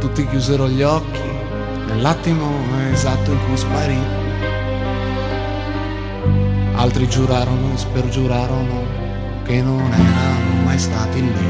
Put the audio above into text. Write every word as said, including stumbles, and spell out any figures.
Tutti chiusero gli occhi nell'attimo esatto in cui sparì. Altri giurarono e spergiurarono che non erano mai stati lì.